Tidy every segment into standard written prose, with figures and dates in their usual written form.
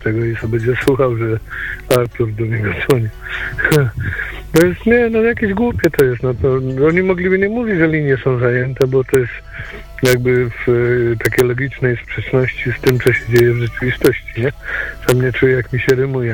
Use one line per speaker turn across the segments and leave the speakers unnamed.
tego i sobie będzie słuchał, że Artur do niego dzwoni. To jest, nie, no jakieś głupie to jest, no to oni mogliby nie mówić, że linie są zajęte, bo to jest jakby w takiej logicznej sprzeczności z tym, co się dzieje w rzeczywistości, nie? Sam nie czuję, jak mi się rymuje.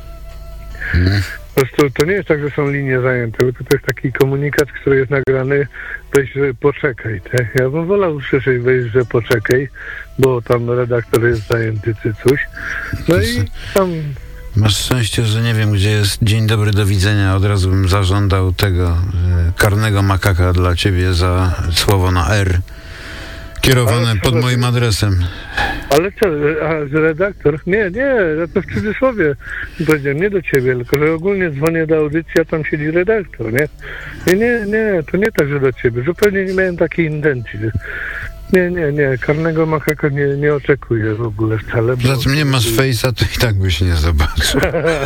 Po prostu to nie jest tak, że są linie zajęte, tylko to jest taki komunikat, który jest nagrany, weź, że poczekaj, tak? Ja bym wolał usłyszeć, weź, że poczekaj, bo tam redaktor jest zajęty czy coś. No i tam...
Masz szczęście, że nie wiem, gdzie jest dzień dobry, do widzenia. Od razu bym zażądał tego karnego makaka dla ciebie za słowo na R. Kierowane pod moim adresem.
Ale co, a redaktor? Nie, ja to w cudzysłowie powiedziałem, nie do ciebie, tylko że ogólnie dzwonię do audycji, a tam siedzi redaktor, nie? Nie, to nie tak, że do ciebie. Zupełnie nie miałem takiej intencji. Nie, karnego makaka nie oczekuję w ogóle wcale.
Poza tym nie masz fejsa, to i tak byś nie zobaczył.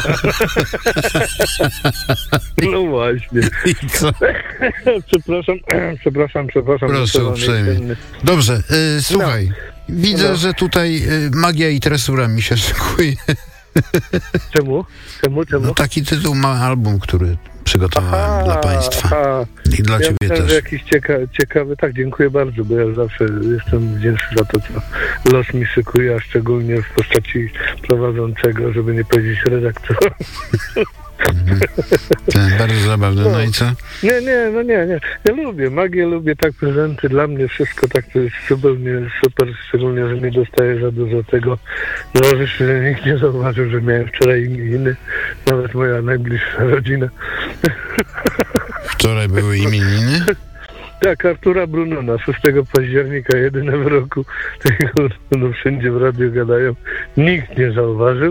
No właśnie.
I co?
Przepraszam.
Proszę uprzejmie. Dobrze, słuchaj. Widzę, że tutaj magia i tresura mi się szykuje.
Czemu?
No taki tytuł ma album, który przygotowałem dla państwa. I dla ciebie też.
Jakiś ciekawy, tak, dziękuję bardzo, bo ja zawsze jestem wdzięczny za to, co los mi szykuje, a szczególnie w postaci prowadzącego, żeby nie powiedzieć redaktora.
Bardzo zabawne, no i co?
Nie. Ja lubię magię, lubię tak prezenty, dla mnie wszystko tak to jest zupełnie super, szczególnie, że nie dostaję za dużo tego. Zależy się, że nikt nie zauważył, że miałem wczoraj imieniny, nawet moja najbliższa rodzina.
Wczoraj były imieniny?
Tak, Artura Brunona, 6 października, jedyne w roku, tego no, wszędzie w radiu gadają, nikt nie zauważył,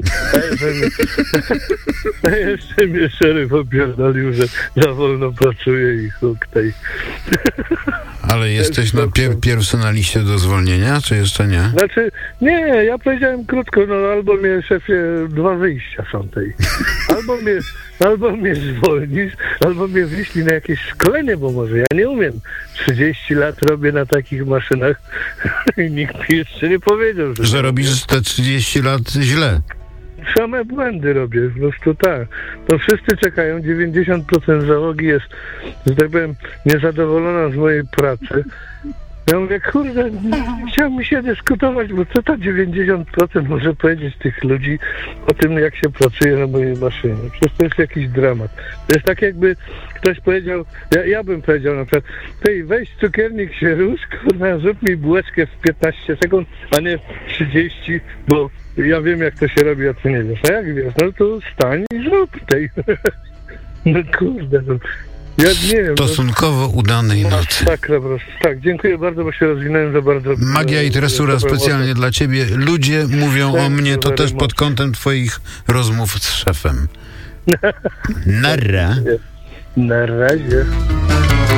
a jeszcze mnie szeryf opierdolił, że za wolno pracuje i huk tej.
Ale jesteś na pierwszy na liście do zwolnienia, czy jeszcze nie?
Znaczy, nie, ja powiedziałem krótko, no albo mnie, szefie, 2 wyjścia są tej. Albo mnie zwolnisz, albo mnie wyślij na jakieś szkolenie, bo może ja nie umiem. 30 lat robię na takich maszynach i nikt mi jeszcze nie powiedział,
że robisz te 30 lat źle.
Same błędy robię, po prostu tak. To wszyscy czekają, 90% załogi jest, że tak powiem, niezadowolona z mojej pracy. Ja mówię, kurde, chciałem mi się dyskutować, bo co to 90% może powiedzieć tych ludzi o tym, jak się pracuje na mojej maszynie. Przecież to jest jakiś dramat. To jest tak, jakby ktoś powiedział, ja bym powiedział na przykład, ty weź cukiernik się rusz, kurwa, zrób mi bułeczkę w 15 sekund, a nie w 30, bo ja wiem, jak to się robi, a ty nie wiesz. A jak wiesz, no to stań i zrób tej. No kurde, no. Ja nie wiem.
Stosunkowo udanej nocy.
Tak, po prostu. Tak, dziękuję bardzo, bo się rozwinąłem za bardzo.
Magia i tresura specjalnie dla ciebie. Ludzie mówią o mnie, to też pod kątem twoich rozmów z szefem. Narra.
Na razie.